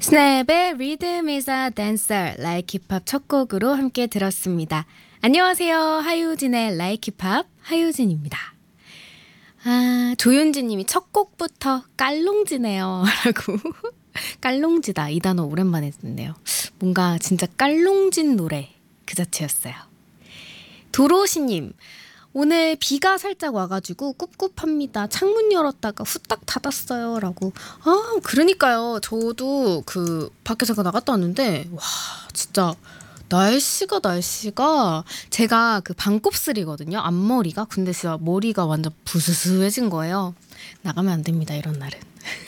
스냅의 Rhythm is a Dancer, Like Hip Hop 첫 곡으로 함께 들었습니다. 안녕하세요. 하유진의 Like Hip Hop 하유진입니다. 조윤지 님이 첫 곡부터 깔롱지네요 라고. 깔롱지다, 이 단어 오랜만에 듣네요. 뭔가 진짜 깔롱진 노래 그 자체였어요. 도로시님, 오늘 비가 살짝 와가지고 꿉꿉합니다. 창문 열었다가 후딱 닫았어요 라고. 그러니까요. 저도 밖에 잠깐 나갔다 왔는데 와 진짜 날씨가 제가 반곱슬이거든요, 앞머리가. 근데 진짜 머리가 완전 부스스해진 거예요. 나가면 안 됩니다, 이런 날은.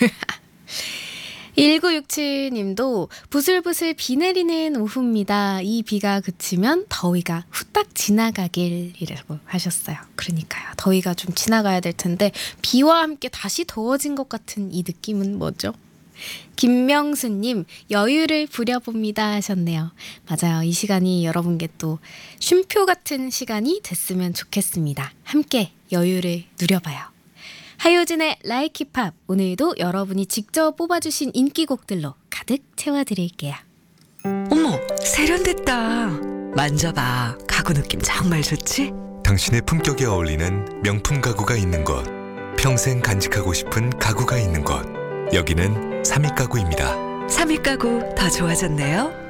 1967님도 부슬부슬 비 내리는 오후입니다. 이 비가 그치면 더위가 후딱 지나가길이라고 하셨어요. 그러니까요. 더위가 좀 지나가야 될 텐데 비와 함께 다시 더워진 것 같은 이 느낌은 뭐죠? 김명수님, 여유를 부려봅니다 하셨네요. 맞아요. 이 시간이 여러분께 또 쉼표 같은 시간이 됐으면 좋겠습니다. 함께 여유를 누려봐요. 하효진의 Like Hip Hop, 오늘도 여러분이 직접 뽑아주신 인기곡들로 가득 채워드릴게요. 어머, 세련됐다. 만져봐. 가구 느낌 정말 좋지? 당신의 품격에 어울리는 명품 가구가 있는 곳, 평생 간직하고 싶은 가구가 있는 곳, 여기는 삼익가구입니다. 삼익 가구 더 좋아졌네요.